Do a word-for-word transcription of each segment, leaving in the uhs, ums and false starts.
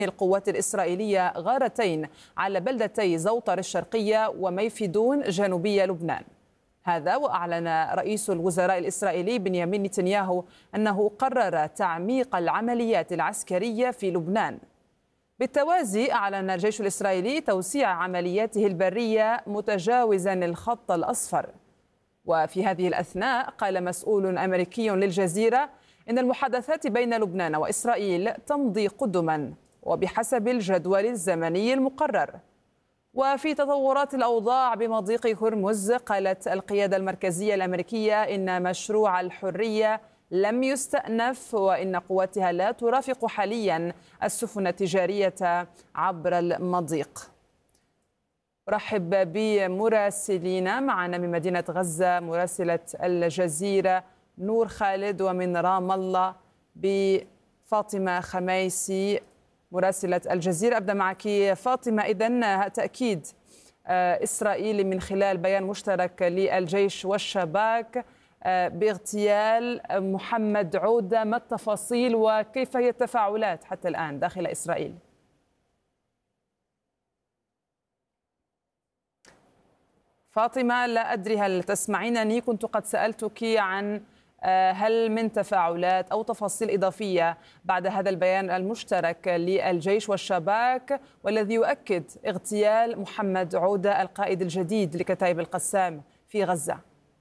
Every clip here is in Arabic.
القوات الإسرائيلية غارتين على بلدتي زوطر الشرقية وميفيدون جنوبي لبنان. هذا وأعلن رئيس الوزراء الإسرائيلي بنيامين نتنياهو أنه قرر تعميق العمليات العسكرية في لبنان. بالتوازي أعلن الجيش الإسرائيلي توسيع عملياته البرية متجاوزا الخط الأصفر. وفي هذه الأثناء قال مسؤول أمريكي للجزيرة إن المحادثات بين لبنان وإسرائيل تمضي قدما وبحسب الجدول الزمني المقرر. وفي تطورات الأوضاع بمضيق هرمز قالت القيادة المركزية الأمريكية إن مشروع الحرية لم يستأنف وإن قواتها لا ترافق حاليا السفن التجارية عبر المضيق. رحب بمراسلينا معنا من مدينة غزة مراسلة الجزيرة نور خالد، ومن رام الله بفاطمة خميسي مراسلة الجزيرة. أبدأ معك فاطمة. إذن تأكيد إسرائيلي من خلال بيان مشترك للجيش والشباك باغتيال محمد عودة، ما التفاصيل وكيف هي التفاعلات حتى الآن داخل إسرائيل؟ فاطمة لا أدري هل تسمعينني؟ كنت قد سألتك عن هل من تفاعلات أو تفاصيل إضافية بعد هذا البيان المشترك للجيش والشباك والذي يؤكد اغتيال محمد عودة القائد الجديد لكتائب القسام في غزة.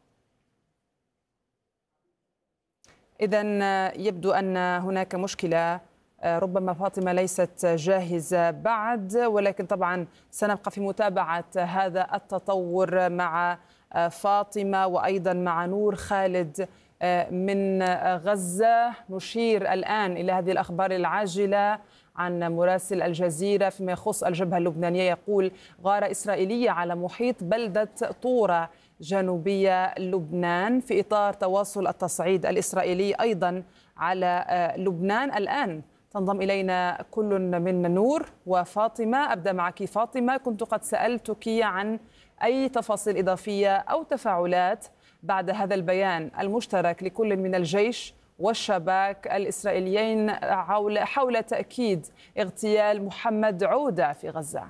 إذن يبدو أن هناك مشكلة، ربما فاطمة ليست جاهزة بعد، ولكن طبعا سنبقى في متابعة هذا التطور مع فاطمة وأيضا مع نور خالد من غزة. نشير الآن إلى هذه الأخبار العاجلة عن مراسل الجزيرة فيما يخص الجبهة اللبنانية، يقول غارة إسرائيلية على محيط بلدة طورة جنوبية لبنان في إطار تواصل التصعيد الإسرائيلي أيضا على لبنان. الآن تنضم إلينا كل من نور وفاطمة. أبدأ معك فاطمة. كنت قد سألتك عن أي تفاصيل إضافية أو تفاعلات بعد هذا البيان المشترك لكل من الجيش والشباك الإسرائيليين حول حول تأكيد اغتيال محمد عودة في غزة.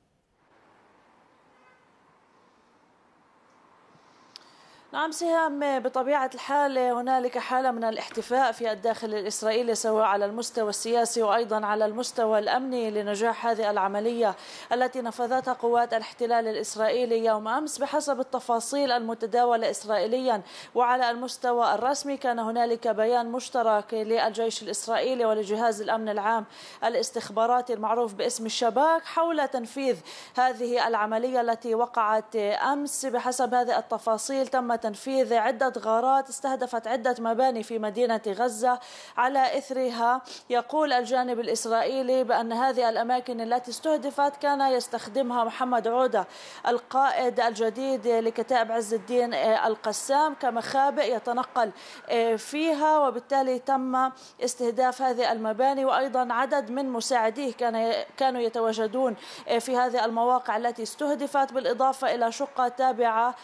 نعم سهام، بطبيعة الحال هنالك حالة من الاحتفاء في الداخل الإسرائيلي سواء على المستوى السياسي وأيضا على المستوى الأمني لنجاح هذه العملية التي نفذتها قوات الاحتلال الإسرائيلي يوم أمس. بحسب التفاصيل المتداولة إسرائيليا وعلى المستوى الرسمي كان هنالك بيان مشترك للجيش الإسرائيلي ولجهاز الأمن العام الاستخباراتي المعروف باسم الشباك حول تنفيذ هذه العملية التي وقعت أمس. بحسب هذه التفاصيل تم تنفيذ عدة غارات استهدفت عدة مباني في مدينة غزة. على إثرها يقول الجانب الإسرائيلي بأن هذه الأماكن التي استهدفت كان يستخدمها محمد عودة القائد الجديد لكتائب عز الدين القسام كمخابئ يتنقل فيها، وبالتالي تم استهداف هذه المباني. وأيضا عدد من مساعديه كان كانوا يتواجدون في هذه المواقع التي استهدفت، بالإضافة إلى شقة تابعة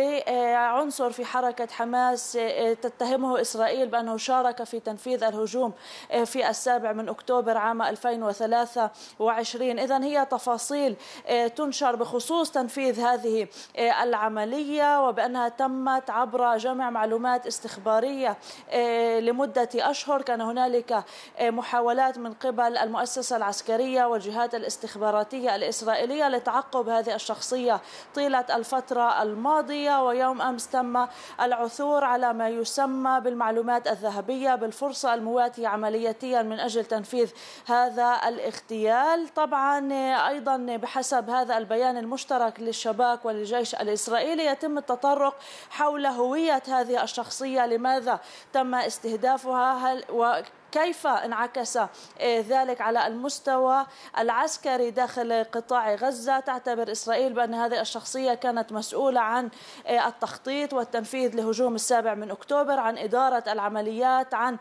لعنصر في حركة حماس تتهمه إسرائيل بأنه شارك في تنفيذ الهجوم في السابع من أكتوبر عام ألفين وثلاثة وعشرين. إذن هي تفاصيل تنشر بخصوص تنفيذ هذه العملية وبأنها تمت عبر جمع معلومات استخبارية لمدة أشهر. كان هنالك محاولات من قبل المؤسسة العسكرية والجهات الاستخباراتية الإسرائيلية لتعقب هذه الشخصية طيلة الفترة الماضية، ويوم أمس تم العثور على ما يسمى بالمعلومات الذهبية بالفرصة المواتية عملياتيا من أجل تنفيذ هذا الاغتيال. طبعا أيضا بحسب هذا البيان المشترك للشباك والجيش الإسرائيلي يتم التطرق حول هوية هذه الشخصية، لماذا تم استهدافها، هل و كيف انعكس ذلك على المستوى العسكري داخل قطاع غزة. تعتبر إسرائيل بأن هذه الشخصية كانت مسؤولة عن التخطيط والتنفيذ لهجوم السابع من أكتوبر، عن إدارة العمليات، عن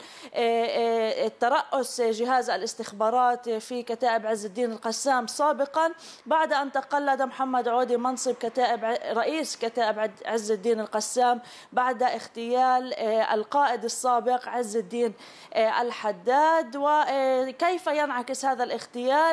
ترأس جهاز الاستخبارات في كتائب عز الدين القسام سابقا، بعد أن تقلد محمد عودة منصب كتائب رئيس كتائب عز الدين القسام بعد اغتيال القائد السابق عز الدين الحربي. الحداد، وكيف ينعكس هذا الاغتيال